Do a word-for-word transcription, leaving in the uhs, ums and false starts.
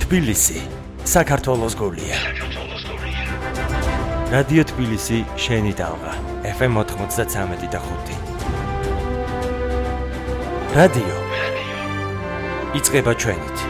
თბილისი, საქართველოს გულია. რადიო თბილისი, შენი ტალღა, ეფ ემ ოთხმოცდათვრამეტი და ხუთი. რადიო. იწყება ჩვენით.